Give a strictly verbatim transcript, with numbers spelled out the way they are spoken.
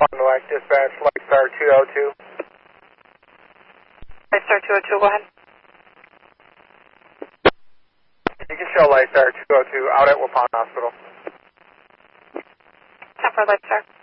Fond du Lac Dispatch, Lightstar two oh two. Lightstar two oh two, go ahead. You can show Lightstar two oh two out at Waupun Hospital. ten four Lightstar.